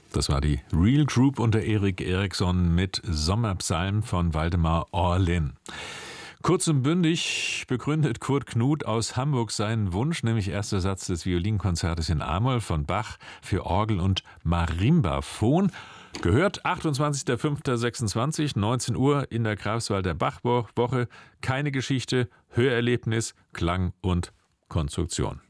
Das war die Real Group unter Erik Erikson mit Sommerpsalm von Waldemar Orlin. Kurz und bündig begründet Kurt Knuth aus Hamburg seinen Wunsch, nämlich erster Satz des Violinkonzertes in A-Moll von Bach für Orgel und Marimbaphon. Gehört 28.05.26, 19 Uhr in der Greifswalder Bachwoche. Keine Geschichte, Hörerlebnis, Klang und Konstruktion.